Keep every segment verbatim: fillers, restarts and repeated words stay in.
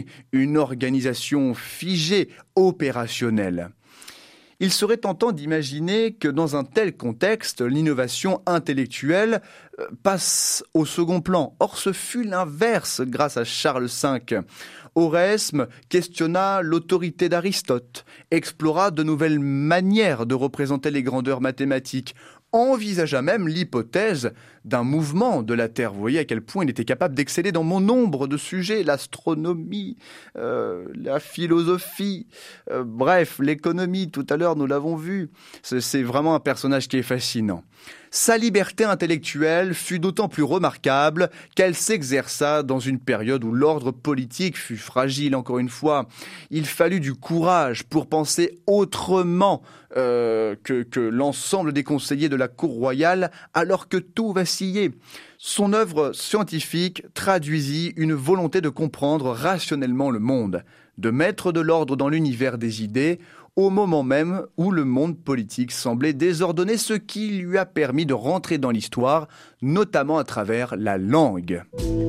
une organisation figée, opérationnelle. Il serait tentant d'imaginer que dans un tel contexte, l'innovation intellectuelle passe au second plan. Or, ce fut l'inverse grâce à Charles cinq. Oresme questionna l'autorité d'Aristote, explora de nouvelles manières de représenter les grandeurs mathématiques, envisagea même l'hypothèse d'un mouvement de la Terre. Vous voyez à quel point il était capable d'exceller dans mon nombre de sujets, l'astronomie, euh, la philosophie, euh, bref, l'économie, tout à l'heure nous l'avons vu. C'est, c'est vraiment un personnage qui est fascinant. Sa liberté intellectuelle fut d'autant plus remarquable qu'elle s'exerça dans une période où l'ordre politique fut fragile, encore une fois. Il fallut du courage pour penser autrement euh, que, que l'ensemble des conseillers de la cour royale, alors que tout vacillait. Son œuvre scientifique traduisit une volonté de comprendre rationnellement le monde, de mettre de l'ordre dans l'univers des idées, au moment même où le monde politique semblait désordonné, ce qui lui a permis de rentrer dans l'histoire, notamment à travers la langue.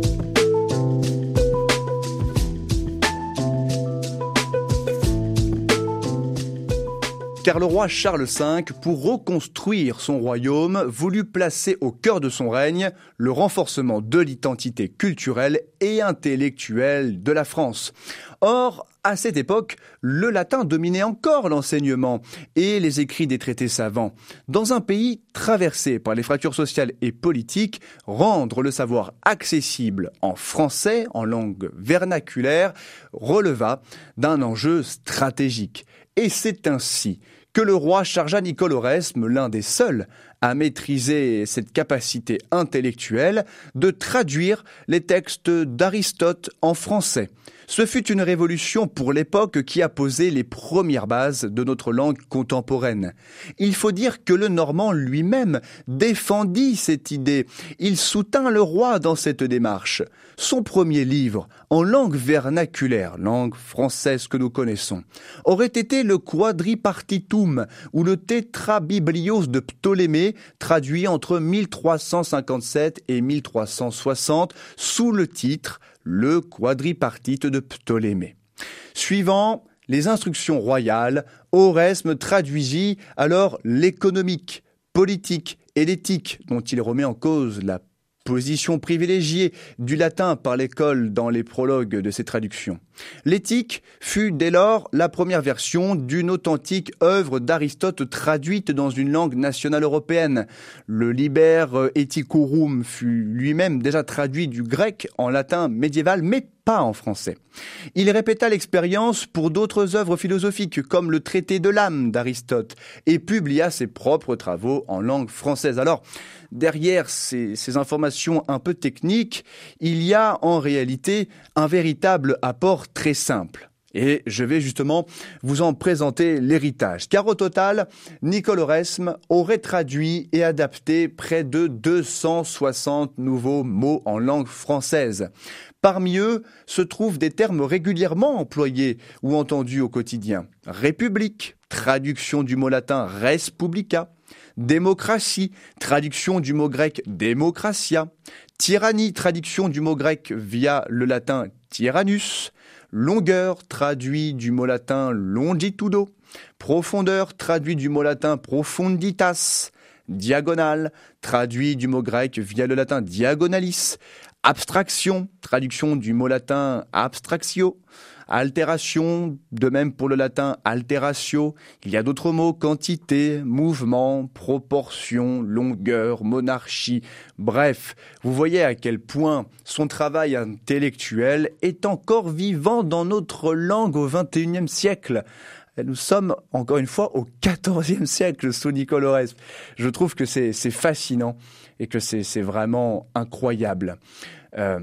Car le roi Charles cinq, pour reconstruire son royaume, voulut placer au cœur de son règne le renforcement de l'identité culturelle et intellectuelle de la France. Or, à cette époque, le latin dominait encore l'enseignement et les écrits des traités savants. Dans un pays traversé par les fractures sociales et politiques, rendre le savoir accessible en français, en langue vernaculaire, releva d'un enjeu stratégique. Et c'est ainsi que le roi chargea Nicole Oresme, l'un des seuls à maîtriser cette capacité intellectuelle, de traduire les textes d'Aristote en français. Ce fut une révolution pour l'époque qui a posé les premières bases de notre langue contemporaine. Il faut dire que le Normand lui-même défendit cette idée. Il soutint le roi dans cette démarche. Son premier livre, en langue vernaculaire, langue française que nous connaissons, aurait été le Quadripartitum ou le Tétrabiblios de Ptolémée, traduit entre mille trois cent cinquante-sept et mille trois cent soixante sous le titre Le Quadripartite de Ptolémée. Suivant les instructions royales, Oresme traduisit alors l'économique, politique et l'éthique, dont il remet en cause la position privilégiée du latin par l'école dans les prologues de ses traductions. L'éthique fut dès lors la première version d'une authentique œuvre d'Aristote traduite dans une langue nationale européenne. Le Liber Ethicorum fut lui-même déjà traduit du grec en latin médiéval, mais pas en français. Il répéta l'expérience pour d'autres œuvres philosophiques, comme le traité de l'âme d'Aristote, et publia ses propres travaux en langue française. Alors, derrière ces, ces informations un peu techniques, il y a en réalité un véritable apport très simple. Et je vais justement vous en présenter l'héritage. Car au total, Nicole Oresme aurait traduit et adapté près de deux cent soixante nouveaux mots en langue française. Parmi eux se trouvent des termes régulièrement employés ou entendus au quotidien. République, traduction du mot latin res publica. Démocratie, traduction du mot grec démocratia. Tyrannie, traduction du mot grec via le latin tyrannus. Longueur, traduit du mot latin longitudo. Profondeur, traduit du mot latin profunditas. Diagonale, traduit du mot grec via le latin diagonalis. Abstraction, traduction du mot latin abstractio. Altération, de même pour le latin alteratio. Il y a d'autres mots, quantité, mouvement, proportion, longueur, monarchie. Bref, vous voyez à quel point son travail intellectuel est encore vivant dans notre langue au vingt et unième siècle. Nous sommes, encore une fois, au quatorzième siècle sous Nicole Oresme. Je trouve que c'est, c'est fascinant et que c'est, c'est vraiment incroyable. Euh,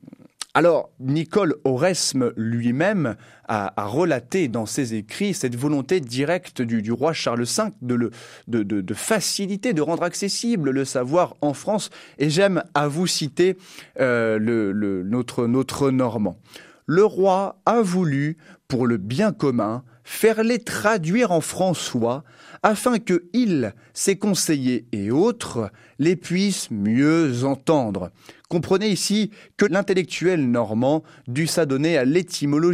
alors, Nicole Oresme lui-même a, a relaté dans ses écrits cette volonté directe du, du roi Charles cinq de, le, de, de, de faciliter, de rendre accessible le savoir en France. Et j'aime à vous citer euh, le, le, notre, notre Normand. Le roi a voulu, pour le bien commun, faire les traduire en françois, afin que ils, ses conseillers et autres, les puissent mieux entendre. Comprenez ici que l'intellectuel normand dut s'adonner à l'étymologie